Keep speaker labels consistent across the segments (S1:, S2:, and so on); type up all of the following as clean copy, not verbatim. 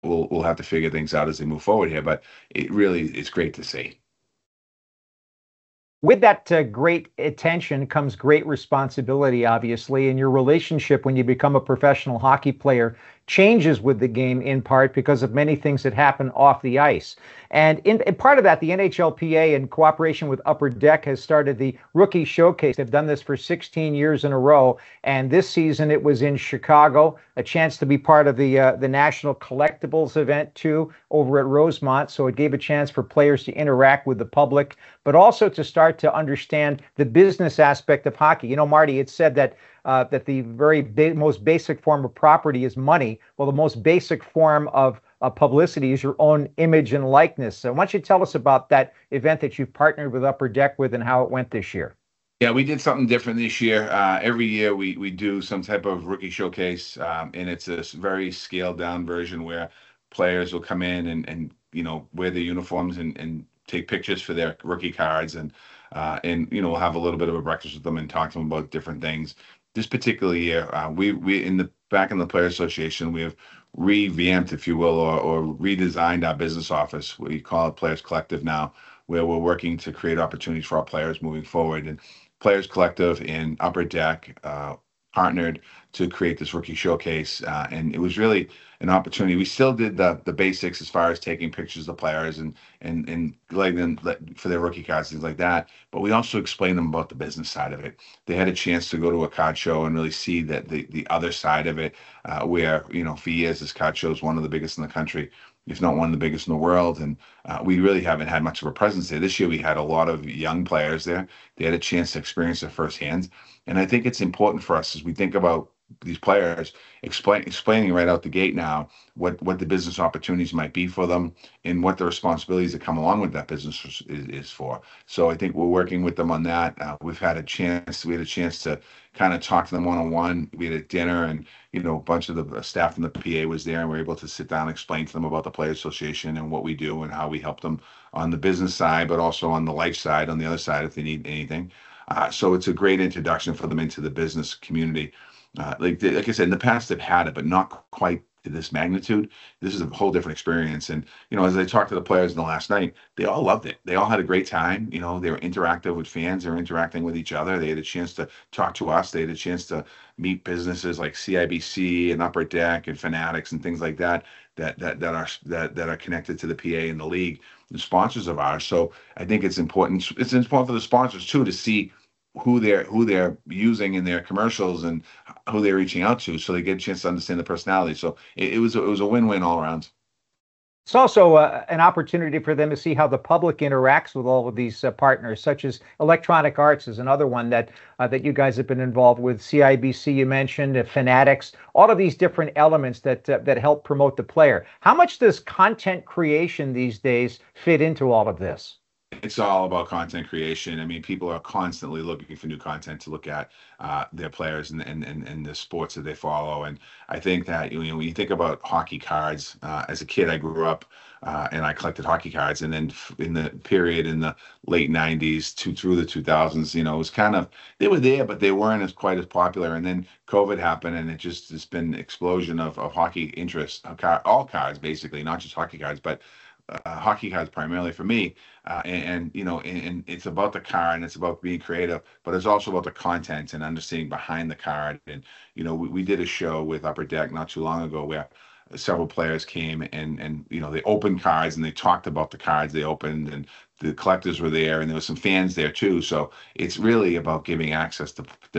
S1: we'll have to figure things out as they move forward here. But it really is great to see.
S2: With that great attention comes great responsibility, obviously, and your relationship when you become a professional hockey player changes with the game in part because of many things that happen off the ice. And in part of that, the NHLPA, in cooperation with Upper Deck, has started the Rookie Showcase. They've done this for 16 years in a row, and this season it was in Chicago. A chance to be part of the National Collectibles event too over at Rosemont. So it gave a chance for players to interact with the public, but also to start to understand the business aspect of hockey. You know, Marty, it's said that that the most basic form of property is money. Well, the most basic form of publicity is your own image and likeness. So why don't you tell us about that event that you've partnered with Upper Deck with and how it went this year?
S1: Yeah, we did something different this year. Every year we do some type of rookie showcase, and it's a very scaled down version where players will come in and wear their uniforms and take pictures for their rookie cards, and we'll have a little bit of a breakfast with them and talk to them about different things. This particular year, we in the back in the Player Association, we have revamped, if you will, or redesigned our business office. We call it Players Collective now, where we're working to create opportunities for our players moving forward. And Players Collective and Upper Deck partnered to create this rookie showcase, and it was really an opportunity. We still did the basics as far as taking pictures of players and letting them for their rookie cards, things like that. But we also explained them about the business side of it. They had a chance to go to a card show and really see that the other side of it, where for years this card show is one of the biggest in the country, if not one of the biggest in the world. And we really haven't had much of a presence there. This year we had a lot of young players there. They had a chance to experience it firsthand. And I think it's important for us as we think about these players, explaining right out the gate now what the business opportunities might be for them and what the responsibilities that come along with that business is for. So I think we're working with them on that. We had a chance to kind of talk to them one-on-one. We had a dinner, and a bunch of the staff from the PA was there, and we were able to sit down and explain to them about the Players Association and what we do and how we help them on the business side, but also on the life side, on the other side if they need anything. So it's a great introduction for them into the business community. Like I said, in the past they've had it, but not quite to this magnitude. This is a whole different experience. And as I talked to the players in the last night, they all loved it. They all had a great time. They were interactive with fans. They were interacting with each other. They had a chance to talk to us. They had a chance to meet businesses like CIBC and Upper Deck and Fanatics and things like that that are connected to the PA and the league, the sponsors of ours. So I think it's important. It's important for the sponsors too to see who they're using in their commercials and who they're reaching out to, so they get a chance to understand the personality. So it was a win-win all around.
S2: It's also an opportunity for them to see how the public interacts with all of these partners, such as Electronic Arts is another one that you guys have been involved with. CIBC, you mentioned, Fanatics, all of these different elements that help promote the player. How much does content creation these days fit into all of this?
S1: It's all about content creation. I mean, people are constantly looking for new content to look at their players and the sports that they follow. And I think that when you think about hockey cards, as a kid, I grew up and I collected hockey cards. And then in the period in the late '90s through the 2000s, it was kind of, they were there, but they weren't as quite as popular. And then COVID happened, and it's been explosion of hockey interest, all cards basically, not just hockey cards, but hockey cards primarily for me, and it's about the card and it's about being creative, but it's also about the content and understanding behind the card. And we did a show with Upper Deck not too long ago where several players came and they opened cards and they talked about the cards they opened, and the collectors were there, and there was some fans there too. So it's really about giving access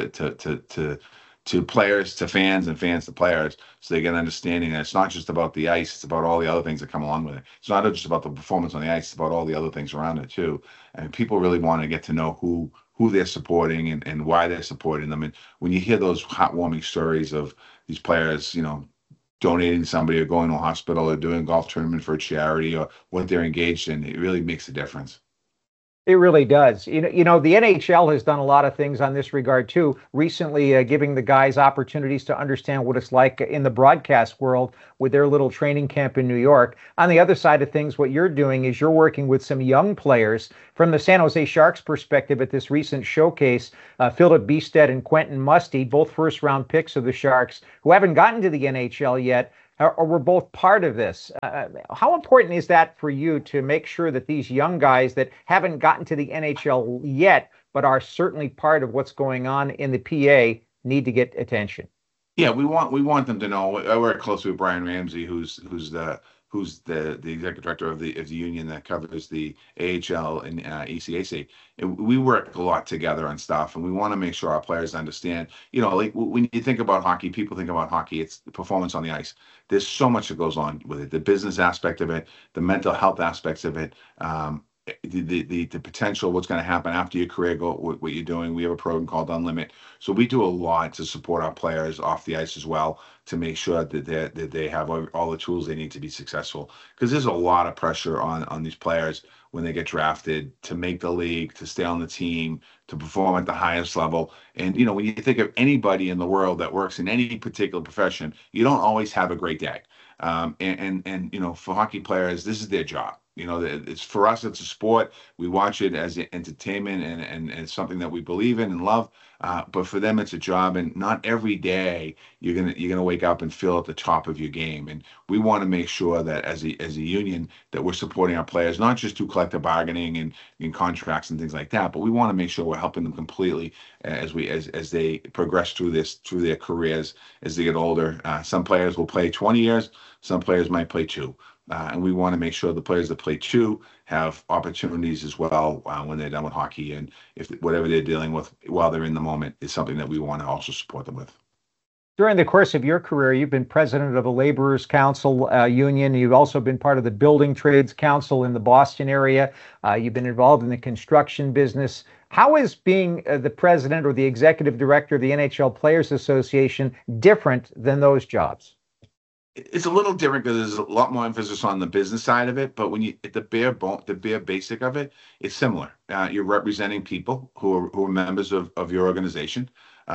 S1: to players, to fans, and fans to players, so they get an understanding that it's not just about the ice, it's about all the other things that come along with it. It's not just about the performance on the ice, it's about all the other things around it too. And people really want to get to know who they're supporting and why they're supporting them. And when you hear those heartwarming stories of these players, donating to somebody or going to a hospital or doing a golf tournament for a charity or what they're engaged in, it really makes a difference.
S2: It really does. The NHL has done a lot of things on this regard too. Recently, giving the guys opportunities to understand what it's like in the broadcast world with their little training camp in New York. On the other side of things, what you're doing is you're working with some young players from the San Jose Sharks perspective at this recent showcase. Philip Bystedt and Quentin Musty, both first-round picks of the Sharks, who haven't gotten to the NHL yet, or we're both part of this. How important is that for you to make sure that these young guys that haven't gotten to the NHL yet, but are certainly part of what's going on in the PA, need to get attention?
S1: Yeah, we want them to know. I work closely with Brian Ramsey, who's the executive director of the union that covers the AHL and ECAC. And we work a lot together on stuff, and we want to make sure our players understand. Like when you think about hockey, people think about hockey. It's the performance on the ice. There's so much that goes on with it. The business aspect of it, the mental health aspects of it. The potential, what's going to happen after your career, go what you're doing. We have a program called Unlimit, so we do a lot to support our players off the ice as well, to make sure that they have all the tools they need to be successful. Because there's a lot of pressure on these players when they get drafted to make the league, to stay on the team, to perform at the highest level. And when you think of anybody in the world that works in any particular profession, you don't always have a great day. And for hockey players, this is their job. It's for us, it's a sport. We watch it as entertainment, and it's something that we believe in and love. But for them, it's a job, and not every day you're gonna wake up and feel at the top of your game. And we want to make sure that as a union, that we're supporting our players, not just through collective bargaining and contracts and things like that, but we want to make sure we're helping them completely as they progress through their careers as they get older. Some players will play 20 years, some players might play two. And we want to make sure the players that play two have opportunities as well when they're done with hockey. And if whatever they're dealing with while they're in the moment is something that we want to also support them with.
S2: During the course of your career, you've been president of a laborers' council union. You've also been part of the Building Trades Council in the Boston area. You've been involved in the construction business. How is being the president or the executive director of the NHL Players Association different than those jobs?
S1: It's a little different because there's a lot more emphasis on the business side of it. But when you at the bare basic of it, it's similar. You're representing people who are members of your organization,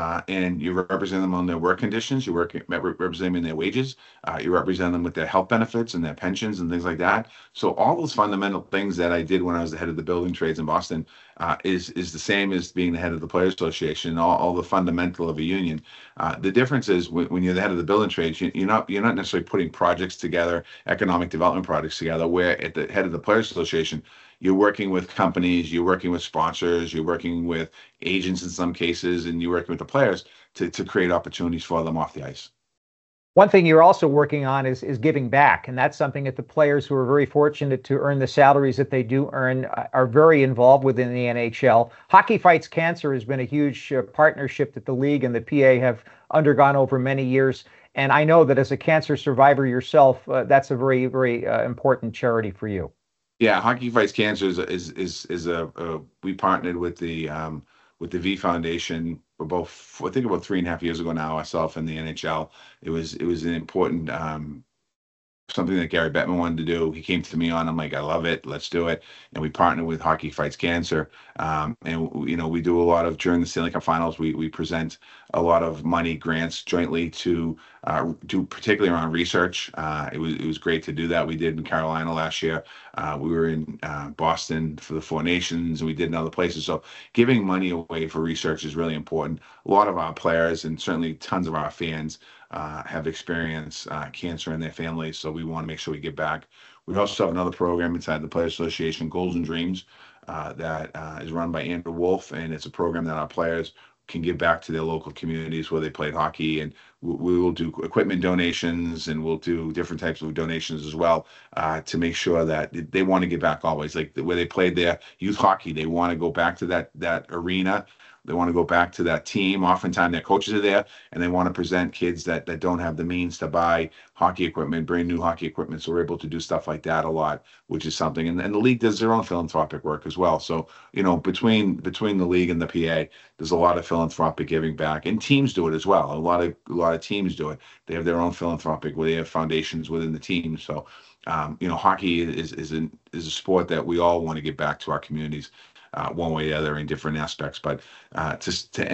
S1: and you represent them on their work conditions. Represent them in their wages. You represent them with their health benefits and their pensions and things like that. So all those fundamental things that I did when I was the head of the building trades in Boston is the same as being the head of the Players Association. All the fundamental of a union. The difference is when you're the head of the building trades, you're not necessarily putting projects together, economic development projects together. Where at the head of the Players Association, you're working with companies, you're working with sponsors, you're working with agents in some cases, and you're working with the players to create opportunities for them off the ice.
S2: One thing you're also working on is giving back, and that's something that the players who are very fortunate to earn the salaries that they do earn are very involved within the NHL. Hockey Fights Cancer has been a huge partnership that the league and the PA have undergone over many years, and I know that as a cancer survivor yourself, that's a very, very important charity for you.
S1: Yeah, Hockey Fights Cancer is we partnered with the V Foundation about I think about 3.5 years ago now. Myself and the NHL. It was an important something that Gary Bettman wanted to do. He came to me on. I'm like, I love it. Let's do it. And we partnered with Hockey Fights Cancer. And we do a lot of during the Stanley Cup Finals. We present a lot of money grants jointly to do particularly around research. It was great to do that. We did in Carolina last year. We were in Boston for the Four Nations, and we did in other places. So giving money away for research is really important. A lot of our players and certainly tons of our fans have experienced cancer in their families, so we want to make sure we give back. We also have another program inside the Players Association, Goals and Dreams, that is run by Andrew Wolf, and it's a program that our players can give back to their local communities where they played hockey, and we will do equipment donations, and we'll do different types of donations as well, to make sure that they want to give back always. Like where they played their youth hockey, they want to go back to that arena. They want to go back to that team. Oftentimes their coaches are there, and they want to present kids that don't have the means to buy hockey equipment, brand new hockey equipment. So we're able to do stuff like that a lot, which is something. And the league does their own philanthropic work as well. So, between the league and the PA, there's a lot of philanthropic giving back, and teams do it as well. A lot of teams do it. They have their own philanthropic where they have foundations within the team. So, hockey is a sport that we all want to give back to our communities, one way or the other in different aspects. But to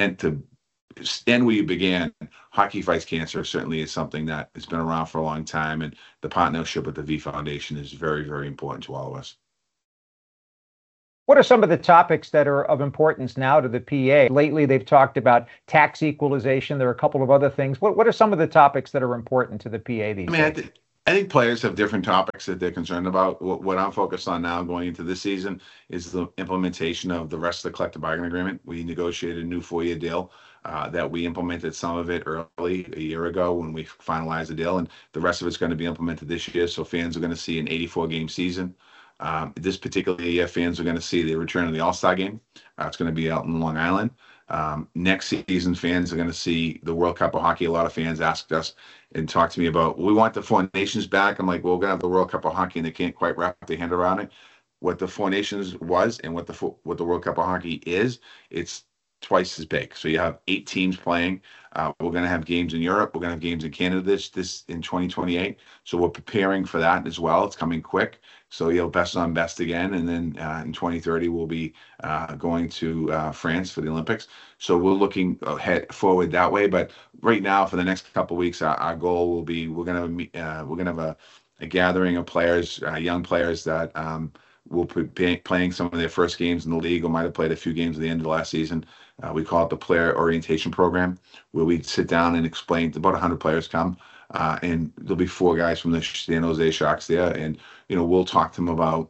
S1: end where you began, Hockey Fights Cancer certainly is something that has been around for a long time, and the partnership with the V Foundation is very, very important to all of us.
S2: What are some of the topics that are of importance now to the PA? Lately, they've talked about tax equalization. There are a couple of other things. What are some of the topics that are important to the PA these days?
S1: I think players have different topics that they're concerned about. What I'm focused on now going into this season is the implementation of the rest of the collective bargaining agreement. We negotiated a new 4-year deal that we implemented some of it early a year ago when we finalized the deal, and the rest of it's going to be implemented this year. So fans are going to see an 84-game season. This particular year, fans are going to see the return of the All-Star game. It's going to be out in Long Island. Next season, fans are going to see the World Cup of Hockey. A lot of fans asked us and talked to me about, we want the Four Nations back. I'm like, well, we're going to have the World Cup of Hockey, and they can't quite wrap their hand around it. What the Four Nations was and what the World Cup of Hockey is, it's twice as big. So you have 8 teams playing. We're going to have games in Europe. We're going to have games in Canada this in 2028. So we're preparing for that as well. It's coming quick. So you'll best on best again. And then in 2030, we'll be going to France for the Olympics. So we're looking ahead forward that way. But right now, for the next couple of weeks, our goal will be we're going to have a gathering of players, young players that will be playing some of their first games in the league or might have played a few games at the end of the last season. We call it the Player Orientation Program, where we sit down and explain. About 100 players come, and there'll be 4 guys from the San Jose Sharks there, and we'll talk to them about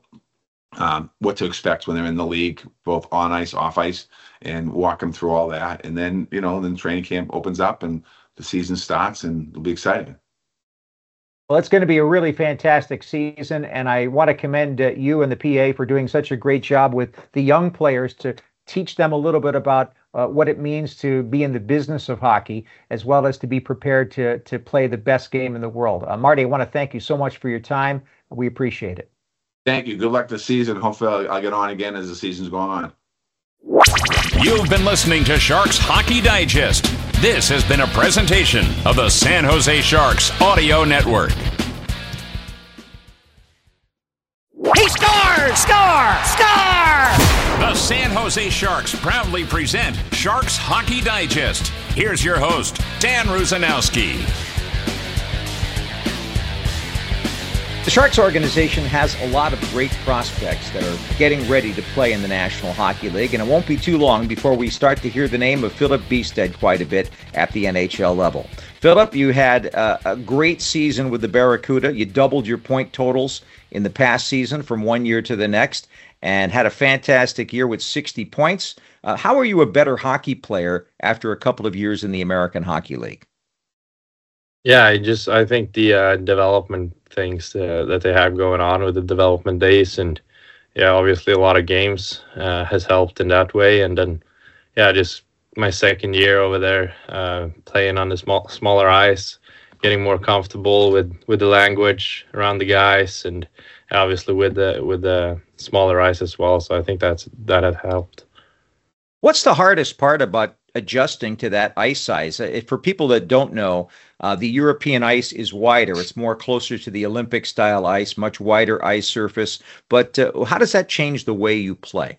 S1: what to expect when they're in the league, both on ice, off ice, and walk them through all that. And then then training camp opens up and the season starts, and it'll be exciting.
S2: Well, it's going to be a really fantastic season, and I want to commend you and the PA for doing such a great job with the young players to teach them a little bit about what it means to be in the business of hockey, as well as to be prepared to play the best game in the world. Marty, I want to thank you so much for your time. We appreciate it.
S1: Thank you. Good luck this season. Hopefully I'll get on again as the season's going on.
S3: You've been listening to Sharks Hockey Digest. This has been a presentation of the San Jose Sharks Audio Network.
S4: He scores! Score!
S3: The San Jose Sharks proudly present Sharks Hockey Digest. Here's your host, Dan Rusanowski.
S2: The Sharks organization has a lot of great prospects that are getting ready to play in the National Hockey League, and it won't be too long before we start to hear the name of Filip Bystedt quite a bit at the NHL level. Filip, you had a great season with the Barracuda. You doubled your point totals in the past season from one year to the next and had a fantastic year with 60 points. How are you a better hockey player after a couple of years in the American Hockey League?
S5: Yeah, I think the development things that they have going on with the development days, and obviously a lot of games has helped in that way. And then just my second year over there, playing on the smaller ice, getting more comfortable with the language around the guys, and obviously with the smaller ice as well. So I think that has helped.
S2: What's the hardest part about adjusting to that ice size? For people that don't know, the European ice is wider. It's more closer to the Olympic style ice, much wider ice surface. But how does that change the way you play?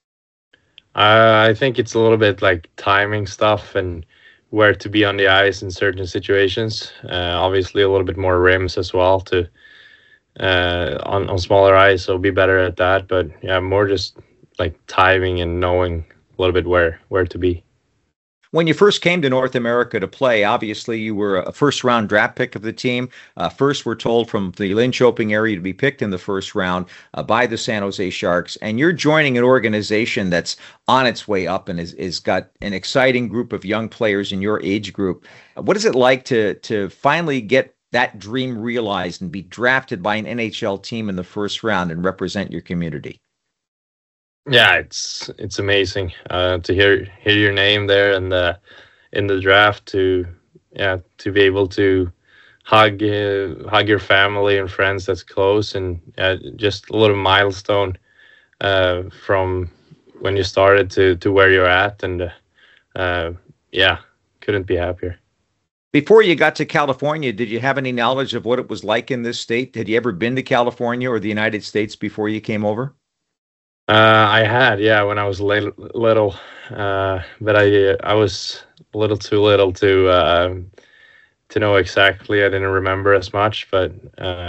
S5: I think it's a little bit like timing stuff and where to be on the ice in certain situations. Obviously, a little bit more rims as well to on smaller ice, so be better at that. But more just like timing and knowing a little bit where to be.
S2: When you first came to North America to play, obviously you were a first-round draft pick of the team. First, we're told from the Linköping area to be picked in the first round by the San Jose Sharks. And you're joining an organization that's on its way up and is got an exciting group of young players in your age group. What is it like to finally get that dream realized and be drafted by an NHL team in the first round and represent your community?
S5: Yeah, it's amazing to hear your name there and in the draft, to be able to hug your family and friends that's close, and just a little milestone from when you started to where you're at, and couldn't be happier.
S2: Before you got to California, did you have any knowledge of what it was like in this state? Had you ever been to California or the United States before you came over?
S5: I had, when I was little, but I was a little too little to know exactly. I didn't remember as much, but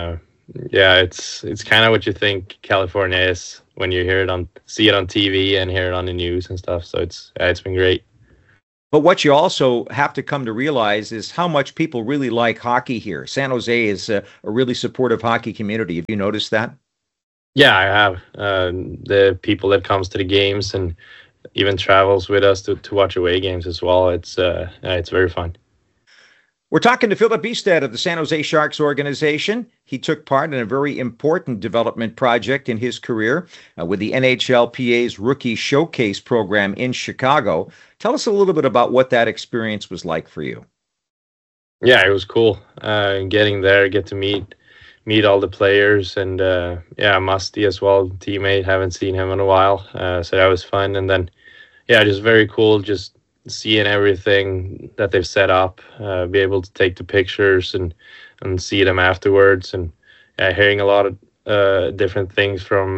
S5: yeah, it's kind of what you think California is when you see it on TV and hear it on the news and stuff. So it's been great.
S2: But what you also have to come to realize is how much people really like hockey here. San Jose is a really supportive hockey community. Have you noticed that?
S5: Yeah, I have. The people that comes to the games and even travels with us to watch away games as well. It's very fun.
S2: We're talking to Philip Bystedt of the San Jose Sharks organization. He took part in a very important development project in his career with the NHLPA's Rookie Showcase program in Chicago. Tell us a little bit about what that experience was like for you.
S5: Yeah, it was cool. Getting there, get to meet all the players, and Musty as well, teammate. Haven't seen him in a while, so that was fun. And then, just very cool, just seeing everything that they've set up, be able to take the pictures and see them afterwards, and hearing a lot of different things from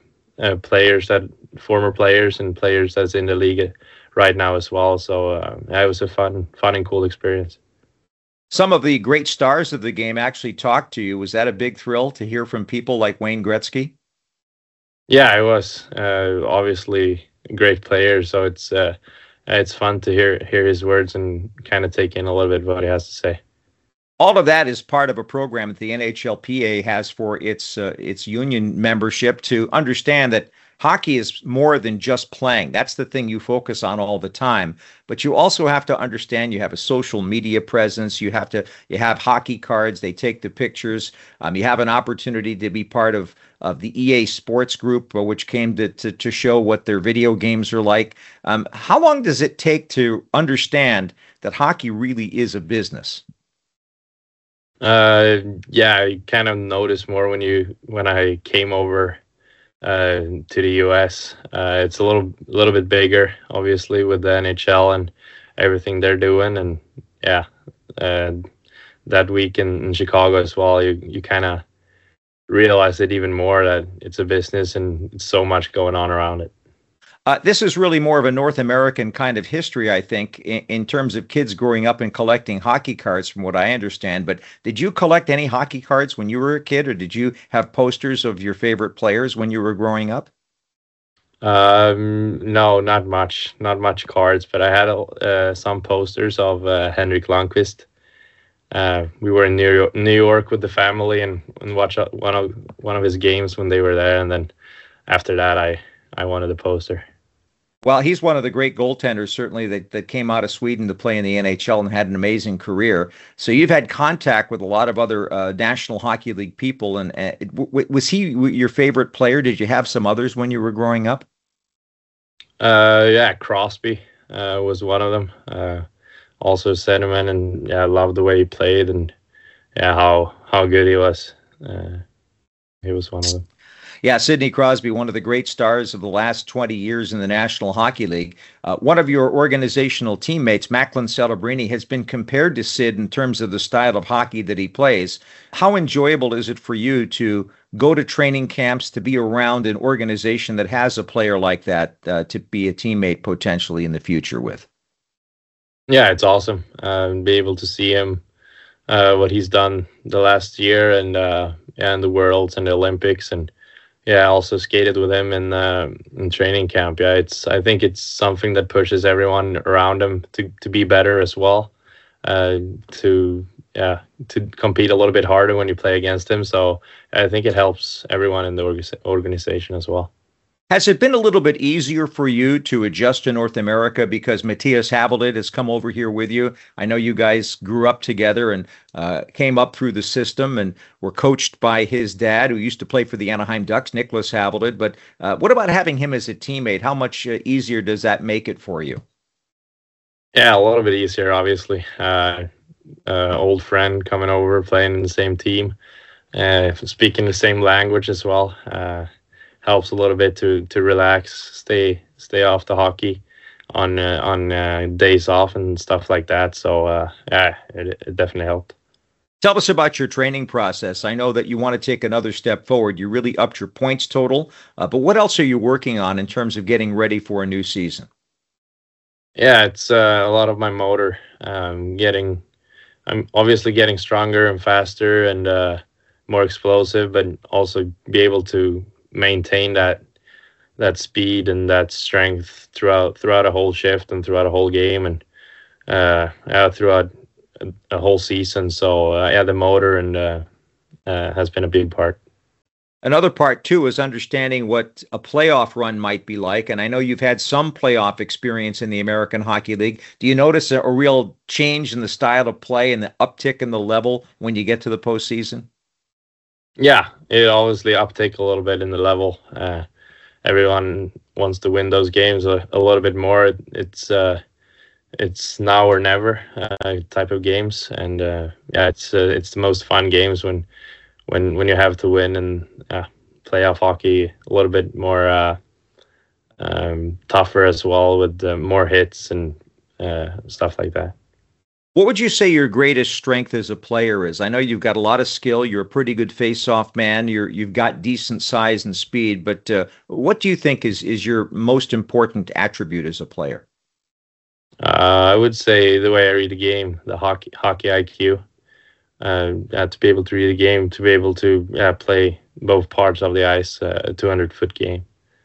S5: former players and players that's in the league right now as well. So it was a fun and cool experience.
S2: Some of the great stars of the game actually talked to you. Was that a big thrill to hear from people like Wayne Gretzky?
S5: Yeah, it was. Obviously a great player, so it's fun to hear his words and kind of take in a little bit of what he has to say.
S2: All of that is part of a program that the NHLPA has for its union membership to understand that hockey is more than just playing. That's the thing you focus on all the time. But you also have to understand you have a social media presence. You have hockey cards. They take the pictures. You have an opportunity to be part of the EA Sports Group, which came to show what their video games are like. How long does it take to understand that hockey really is a business?
S5: I kind of noticed more when I came over to the US. It's a little bit bigger, obviously, with the NHL and everything they're doing. And that week in Chicago as well, you kind of realize it even more that it's a business and it's so much going on around it.
S2: This is really more of a North American kind of history, I think, in terms of kids growing up and collecting hockey cards, from what I understand. But did you collect any hockey cards when you were a kid, or did you have posters of your favorite players when you were growing up?
S5: No, not much cards, but I had some posters of Henrik Lundqvist. We were in New York with the family and watched one of his games when they were there, and then after that, I wanted a poster.
S2: Well, he's one of the great goaltenders, certainly, that came out of Sweden to play in the NHL and had an amazing career. So you've had contact with a lot of other National Hockey League people. And was he your favorite player? Did you have some others when you were growing up?
S5: Crosby was one of them. Also Sentiment, and I loved the way he played, and how good he was. He was one of them.
S2: Yeah, Sidney Crosby, one of the great stars of the last 20 years in the National Hockey League. One of your organizational teammates, Macklin Celebrini, has been compared to Sid in terms of the style of hockey that he plays. How enjoyable is it for you to go to training camps, to be around an organization that has a player like that, to be a teammate potentially in the future with?
S5: Yeah, it's awesome. Be able to see him, what he's done the last year, and the Worlds and the Olympics, and also skated with him in training camp. I think it's something that pushes everyone around him to be better as well, to compete a little bit harder when you play against him. So I think it helps everyone in the organization as well.
S2: Has it been a little bit easier for you to adjust to North America because Matthias Havelid has come over here with you? I know you guys grew up together and came up through the system and were coached by his dad, who used to play for the Anaheim Ducks, Nicholas Havelid. But what about having him as a teammate? How much easier does that make it for you?
S5: Yeah, a little bit easier, obviously. Old friend coming over, playing in the same team, speaking the same language as well. Helps a little bit to relax, stay off the hockey on days off and stuff like that. So it definitely helped.
S2: Tell us about your training process. I know that you want to take another step forward. You really upped your points total, but what else are you working on in terms of getting ready for a new season?
S5: Yeah, it's a lot of my motor. I'm obviously getting stronger and faster, and more explosive, but also be able to maintain that speed and that strength throughout a whole shift and throughout a whole game and throughout a whole season. So the motor and has been a big part.
S2: Another part, too, is understanding what a playoff run might be like. And I know you've had some playoff experience in the American Hockey League. Do you notice a real change in the style of play and the uptick in the level when you get to the postseason?
S5: Yeah, it obviously uptick a little bit in the level. Everyone wants to win those games a little bit more. It's now or never type of games. And it's the most fun games when you have to win, and playoff hockey a little bit more tougher as well with more hits and stuff like that.
S2: What would you say your greatest strength as a player is? I know you've got a lot of skill. You're a pretty good face-off man. You've got decent size and speed. But what do you think is your most important attribute as a player?
S5: I would say the way I read the game, the hockey IQ. To be able to read the game, to be able to play both parts of the ice, a 200-foot game.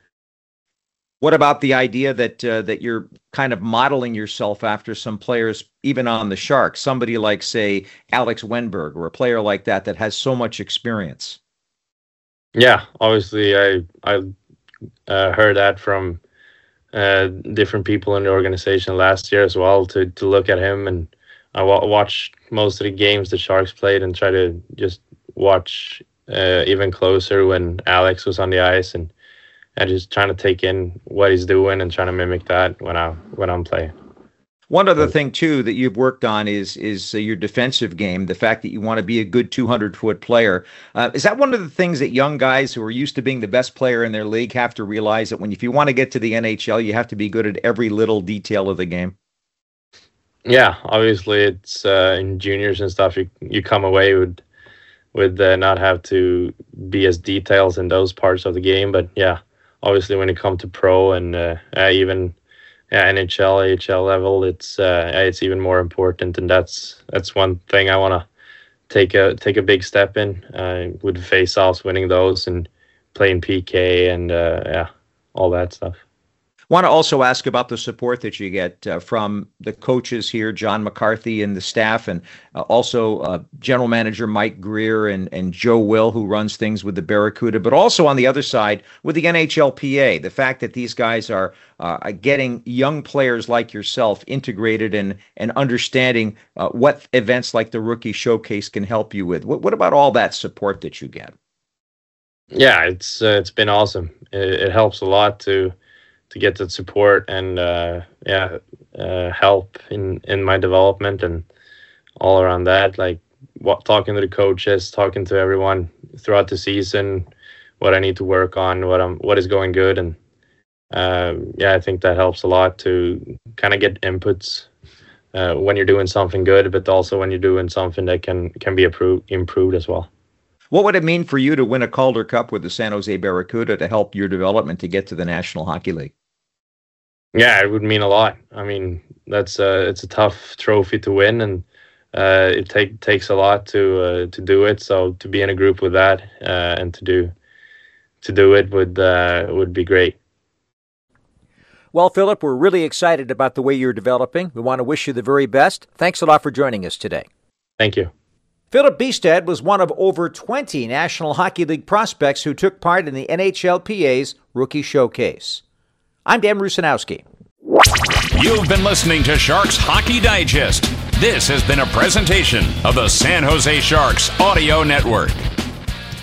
S2: What about the idea that you're kind of modeling yourself after some players, even on the Sharks, somebody like, say, Alex Wennberg, or a player like that has so much experience? Yeah,
S5: obviously I heard that from different people in the organization last year as well, to look at him, and I watched most of the games the Sharks played and try to just watch even closer when Alex was on the ice, and just trying to take in what he's doing and trying to mimic that when I'm playing.
S2: One other thing, too, that you've worked on is your defensive game, the fact that you want to be a good 200-foot player. Is that one of the things that young guys who are used to being the best player in their league have to realize, that if you want to get to the NHL, you have to be good at every little detail of the game?
S5: Yeah, obviously it's in juniors and stuff, you come away with not have to be as detailed in those parts of the game. But yeah, obviously when you come to pro and even NHL, AHL level, it's even more important, and that's one thing I want to take a big step in with face-offs, winning those, and playing PK and all that stuff.
S2: Want to also ask about the support that you get from the coaches here, John McCarthy and the staff, and also General Manager Mike Greer and Joe Will, who runs things with the Barracuda, but also on the other side with the NHLPA, the fact that these guys are getting young players like yourself integrated and understanding what events like the Rookie Showcase can help you with. What about all that support that you get?
S5: Yeah, it's been awesome. It helps a lot to get that support and help in my development and all around that. Like talking to the coaches, talking to everyone throughout the season, what I need to work on, what is going good, and I think that helps a lot to kind of get inputs when you're doing something good, but also when you're doing something that can be improved as well.
S2: What would it mean for you to win a Calder Cup with the San Jose Barracuda to help your development to get to the National Hockey League?
S5: Yeah, it would mean a lot. I mean, it's a tough trophy to win, and it takes a lot to do it. So to be in a group with that and to do it would be great.
S4: Well, Philip, we're really excited about the way you're developing. We want to wish you the very best. Thanks a lot for joining us today.
S5: Thank you.
S2: Philip Bystedt was one of over 20 National Hockey League prospects who took part in the NHLPA's Rookie Showcase. I'm Dan Rusanowski.
S3: You've been listening to Sharks Hockey Digest. This has been a presentation of the San Jose Sharks Audio Network.